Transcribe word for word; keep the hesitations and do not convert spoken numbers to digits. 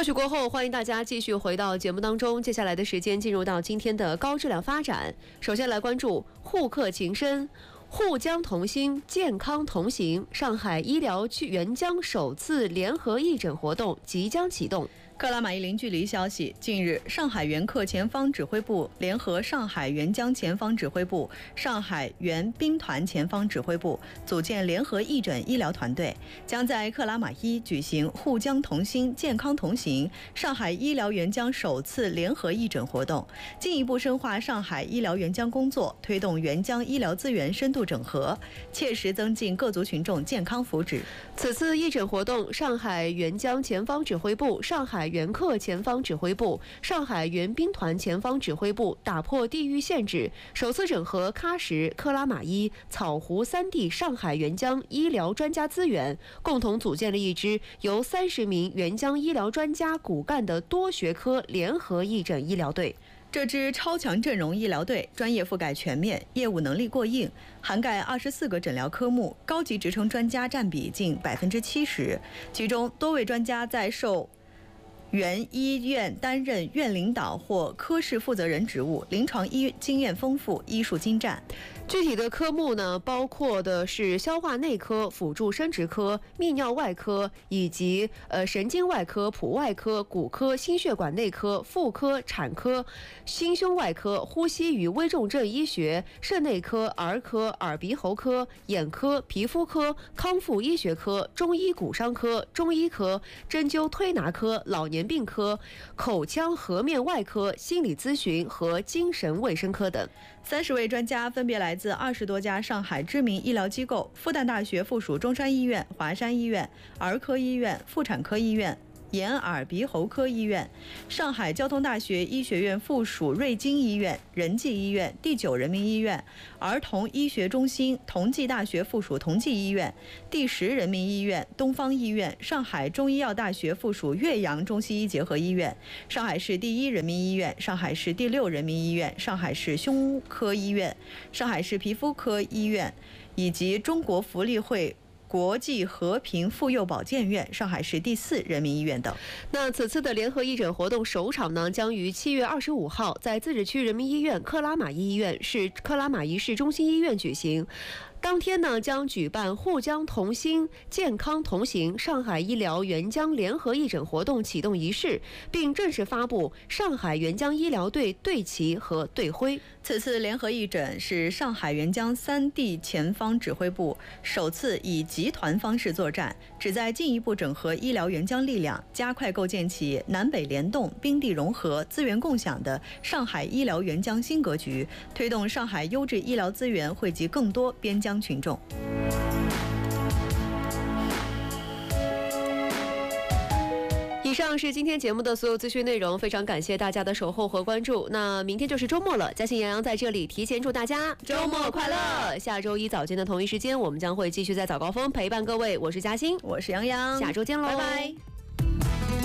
歌曲过后，欢迎大家继续回到节目当中。接下来的时间进入到今天的高质量发展。首先来关注互克情深，沪江同心，健康同行。上海医疗去援疆首次联合义诊活动即将启动。 克拉玛依零距离消息，近日，上海援克前方指挥部联合上海援疆前方指挥部、上海援兵团前方指挥部组建联合义诊医疗团队，将在克拉玛依举行沪江同心、健康同行上海医疗援疆首次联合义诊活动，进一步深化上海医疗援疆工作，推动援疆医疗资源深度整合，切实增进各族群众健康福祉。 此次义诊活动，上海援疆前方指挥部、上海援克前方指挥部、上海援兵团前方指挥部打破地域限制，首次整合喀什、克拉玛依、草湖三地上海援疆医疗专家资源，共同组建了一支由三十名援疆医疗专家骨干的多学科联合义诊医疗队。 这支超强阵容医疗队专业覆盖全面，业务能力过硬，涵盖二十四个诊疗科目，高级职称专家占比近百分之七十，其中多位专家在受原医院担任院领导或科室负责人职务，临床医经验丰富，医术精湛。 具体的科目呢，包括的是消化内科、辅助生殖科、泌尿外科以及呃神经外科、普外科、骨科、心血管内科、妇科、产科、心胸外科、呼吸与危重症医学、肾内科、儿科、耳鼻喉科、眼科、皮肤科、康复医学科、中医骨伤科、中医科、针灸推拿科、老年病科、口腔颌面外科、心理咨询和精神卫生科等。 三十位专家分别来自二十多家上海知名医疗机构，复旦大学附属中山医院、华山医院、儿科医院、妇产科医院、眼耳鼻喉科医院，上海交通大学医学院附属瑞金医院、仁济医院、第九人民医院，儿童医学中心同济大学附属同济医院、第十人民医院、东方医院，上海中医药大学附属岳阳中西医结合医院，上海市第一人民医院、上海市第六人民医院、上海市胸科医院、上海市皮肤科医院，以及中国福利会国际和平妇幼保健院、上海市第四人民医院等。 那此次的联合义诊活动首场呢，将于七月二十五号在自治区人民医院克拉玛依医院市克拉玛依市中心医院举行。当天呢，将举办沪江同心、健康同行上海医疗援疆联合义诊活动启动仪式，并正式发布上海援疆医疗队队旗和队徽。 此次联合义诊是上海援疆三地前方指挥部首次以集团方式作战，旨在进一步整合医疗援疆力量，加快构建起南北联动、兵地融合、资源共享的上海医疗援疆新格局，推动上海优质医疗资源惠及更多边疆群众。 以上是今天节目的所有资讯内容，非常感谢大家的守候和关注。那明天就是周末了，嘉欣、杨洋在这里提前祝大家周末快乐。下周一早间的同一时间，我们将会继续在早高峰陪伴各位。我是嘉欣， 我是杨洋， 下周见喽， 拜拜。